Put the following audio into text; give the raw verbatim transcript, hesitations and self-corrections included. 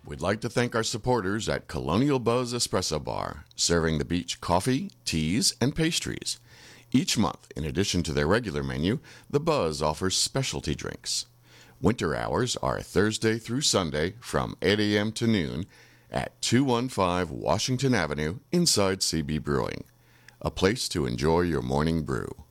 We'd like to thank our supporters at Colonial Buzz Espresso Bar, serving the beach coffee, teas, and pastries. Each month, in addition to their regular menu, the Buzz offers specialty drinks. Winter hours are Thursday through Sunday from eight a.m. to noon at two one five Washington Avenue inside C B Brewing. A place to enjoy your morning brew.